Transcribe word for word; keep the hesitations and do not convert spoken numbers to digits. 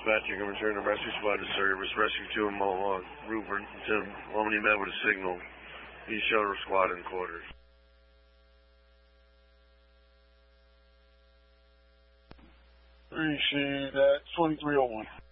dispatching and return the rescue squad to service. Rescue two and Mohawk. Rupert and Tim Lumley met with a signal. He showed her squad in quarters. Appreciate that. twenty-three oh one.